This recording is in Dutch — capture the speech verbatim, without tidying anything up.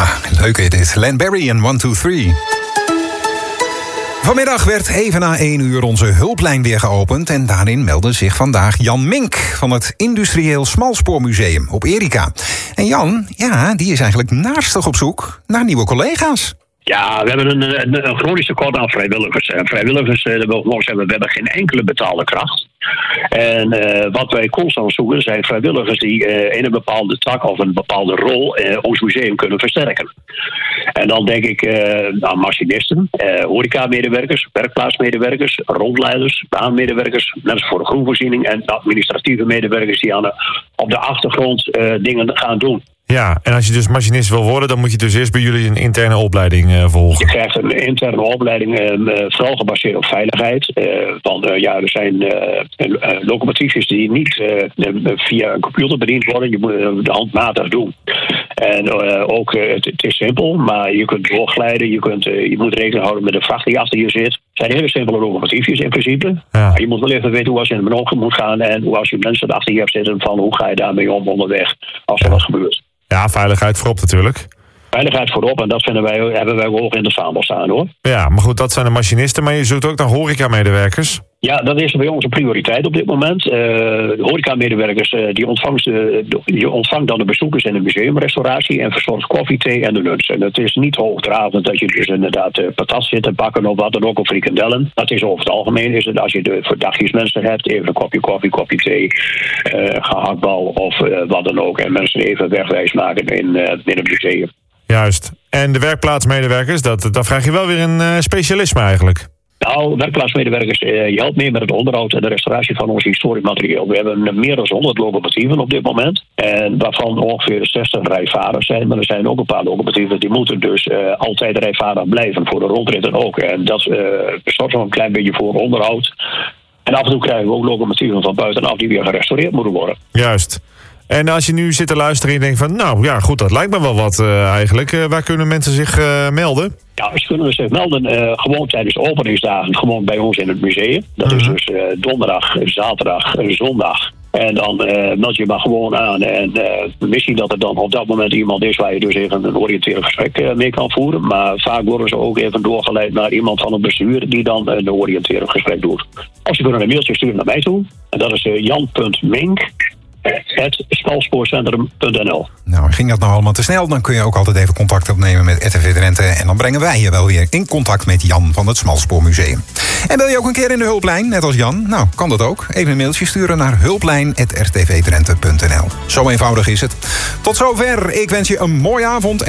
leuk is dit. Len Barry en one two three. Vanmiddag werd even na één uur onze hulplijn weer geopend en daarin meldde zich vandaag Jan Mink van het Industrieel Smalspoormuseum op Erika. En Jan, ja, die is eigenlijk naastig op zoek naar nieuwe collega's. Ja, we hebben een, een, een chronisch tekort aan vrijwilligers. En vrijwilligers, dat wil nog zeggen, we hebben geen enkele betaalde kracht. En uh, wat wij constant zoeken zijn vrijwilligers die uh, in een bepaalde tak of een bepaalde rol uh, ons museum kunnen versterken. En dan denk ik uh, aan machinisten, uh, horeca-medewerkers, werkplaatsmedewerkers, rondleiders, baanmedewerkers, net als voor de groenvoorziening en administratieve medewerkers die aan de, op de achtergrond uh, dingen gaan doen. Ja, en als je dus machinist wil worden, dan moet je dus eerst bij jullie een interne opleiding uh, volgen. Je krijgt een interne opleiding, uh, vooral gebaseerd op veiligheid. Uh, want uh, ja, er zijn uh, uh, locomotiefjes die niet uh, via een computer bediend worden. Je moet uh, de handmatig doen. En uh, ook, uh, het, het is simpel, maar je kunt doorglijden. Je, kunt, uh, je moet rekening houden met de vracht die achter je zit. Het zijn hele simpele locomotiefjes in principe. Ja. Maar je moet wel even weten hoe als je in de menogen moet gaan en hoe als je mensen achter je hebt zitten van hoe ga je daarmee om onderweg als er wat gebeurt. Ja, veiligheid voorop natuurlijk. Veiligheid voorop, en dat vinden wij, hebben wij hoog in de vaandel staan, hoor. Ja, maar goed, dat zijn de machinisten, maar je zoekt ook naar horeca-medewerkers. Ja, dat is bij ons een prioriteit op dit moment. Uh, de horeca-medewerkers uh, die, ontvangt, uh, die ontvangt dan de bezoekers in de museumrestauratie en verzorgt koffie, thee en de lunch. En het is niet hoogdravend dat je dus inderdaad uh, patat zit te pakken of wat dan ook, of frikandellen. Dat is over het algemeen, is het als je de voor dagjes mensen hebt, even een kopje koffie, kopje thee, uh, gehaktbal of uh, wat dan ook. En mensen even wegwijs maken in, uh, in het museum. Juist. En de werkplaatsmedewerkers, dat, dat vraag je wel weer een uh, specialisme eigenlijk. Nou, werkplaatsmedewerkers, uh, je helpt mee met het onderhoud en de restauratie van ons historisch materieel. We hebben meer dan honderd locomotieven op dit moment. En waarvan ongeveer zestig rijvaardig zijn. Maar er zijn ook een paar locomotieven die moeten dus uh, altijd rijvaardig blijven voor de rondritten ook. En dat uh, zorgt nog een klein beetje voor onderhoud. En af en toe krijgen we ook locomotieven van buitenaf die weer gerestaureerd moeten worden. Juist. En als je nu zit te luisteren en je denkt van, nou ja, goed, dat lijkt me wel wat uh, eigenlijk. Uh, waar kunnen mensen zich uh, melden? Ja, ze kunnen zich melden uh, gewoon tijdens de openingsdagen, gewoon bij ons in het museum. Dat uh-huh. is dus uh, donderdag, zaterdag, zondag. En dan uh, meld je maar gewoon aan. En uh, misschien dat er dan op dat moment iemand is waar je dus even een oriënterend gesprek uh, mee kan voeren. Maar vaak worden ze ook even doorgeleid naar iemand van het bestuur die dan uh, een oriënterend gesprek doet. Of ze kunnen een mailtje sturen naar mij toe. En dat is uh, jan punt mink at smalspoorcentrum punt n l. Nou, ging dat nou allemaal te snel, dan kun je ook altijd even contact opnemen met R T V Drenthe. En dan brengen wij je wel weer in contact met Jan van het Smalspoormuseum. En wil je ook een keer in de hulplijn, net als Jan? Nou, kan dat ook. Even een mailtje sturen naar hulplijn at r t v drenthe punt n l. Zo eenvoudig is het. Tot zover. Ik wens je een mooie avond.